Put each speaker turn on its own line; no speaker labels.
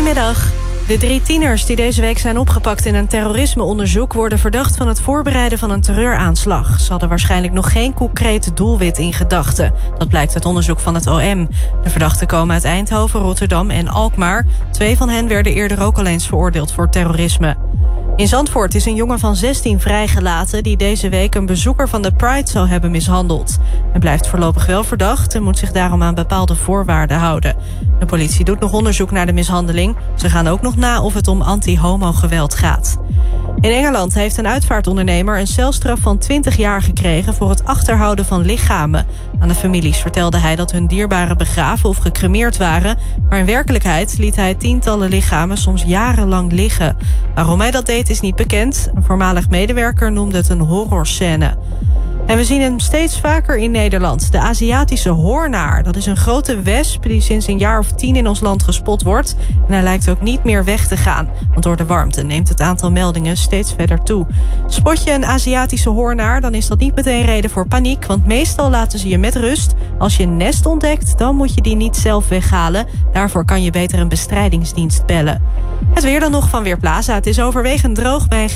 Goedemiddag. De 3 tieners die deze week zijn opgepakt in een terrorismeonderzoek worden verdacht van het voorbereiden van een terreuraanslag. Ze hadden waarschijnlijk nog geen concreet doelwit in gedachten. Dat blijkt uit onderzoek van het OM. De verdachten komen uit Eindhoven, Rotterdam en Alkmaar. 2 van hen werden eerder ook al eens veroordeeld voor terrorisme. In Zandvoort is een jongen van 16 vrijgelaten die deze week een bezoeker van de Pride zou hebben mishandeld. Hij blijft voorlopig wel verdacht en moet zich daarom aan bepaalde voorwaarden houden. De politie doet nog onderzoek naar de mishandeling. Ze gaan ook nog na of het om anti-homo-geweld gaat. In Engeland heeft een uitvaartondernemer een celstraf van 20 jaar gekregen voor het achterhouden van lichamen. Aan de families vertelde hij dat hun dierbaren begraven of gecremeerd waren, maar in werkelijkheid liet hij tientallen lichamen soms jarenlang liggen. Waarom hij dat deed is niet bekend. Een voormalig medewerker noemde het een horrorscène. En we zien hem steeds vaker in Nederland. De Aziatische hoornaar. Dat is een grote wesp die sinds een jaar of 10 in ons land gespot wordt. En hij lijkt ook niet meer weg te gaan. Want door de warmte neemt het aantal meldingen steeds verder toe. Spot je een Aziatische hoornaar, dan is dat niet meteen reden voor paniek. Want meestal laten ze je met rust. Als je een nest ontdekt, dan moet je die niet zelf weghalen. Daarvoor kan je beter een bestrijdingsdienst bellen. Het weer dan nog van Weerplaza. Het is overwegend droog bij